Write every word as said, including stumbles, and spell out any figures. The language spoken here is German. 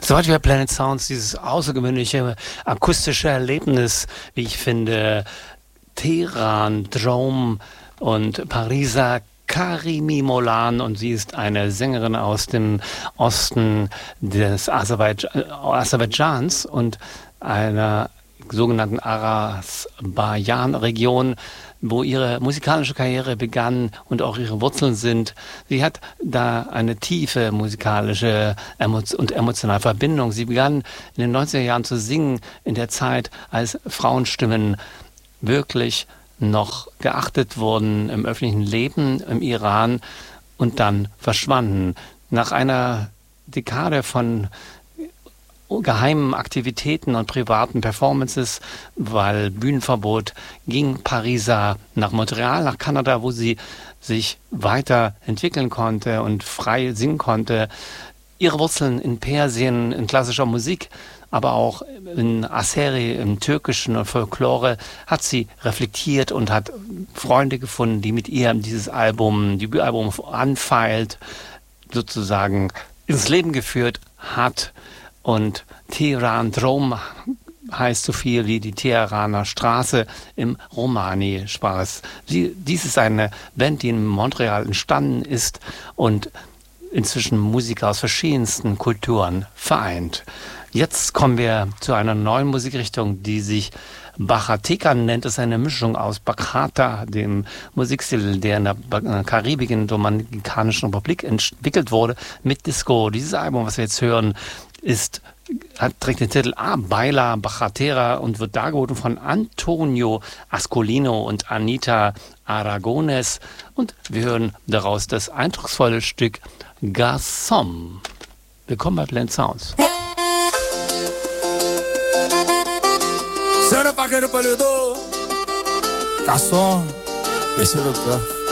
Soweit wir Planet Sounds, dieses außergewöhnliche akustische Erlebnis, wie ich finde, Teheran, Drome und Pariser Karimi Molan, und sie ist eine Sängerin aus dem Osten des Aserbaidsch- Aserbaidschans und einer sogenannten Aras-Bajan-Region, wo ihre musikalische Karriere begann und auch ihre Wurzeln sind. Sie hat da eine tiefe musikalische und emotionale Verbindung. Sie begann in den neunziger Jahren zu singen, in der Zeit, als Frauenstimmen wirklich noch geachtet wurden im öffentlichen Leben im Iran und dann verschwanden. Nach einer Dekade von geheimen Aktivitäten und privaten Performances, weil Bühnenverbot, ging Pariser nach Montreal, nach Kanada, wo sie sich weiterentwickeln konnte und frei singen konnte. Ihre Wurzeln in Persien, in klassischer Musik, aber auch in Azeri, im Türkischen und Folklore, hat sie reflektiert und hat Freunde gefunden, die mit ihr dieses Album, Debütalbum Unfiled sozusagen ins Leben geführt hat. Und Teheran Drome heißt so viel wie die Teheraner Straße im Romani-Sprach. Dies ist eine Band, die in Montreal entstanden ist und inzwischen Musiker aus verschiedensten Kulturen vereint. Jetzt kommen wir zu einer neuen Musikrichtung, die sich Bachata nennt. Es ist eine Mischung aus Bachata, dem Musikstil, der in der Karibik, in der Dominikanischen Republik entwickelt wurde, mit Disco. Dieses Album, was wir jetzt hören, ist, hat, trägt den Titel A Baila Bachatera und wird dargeboten von Antonio Ascolino und Anita Aragones. Und wir hören daraus das eindrucksvolle Stück Garçon. Willkommen bei Planet Sounds. Garçon, esse é o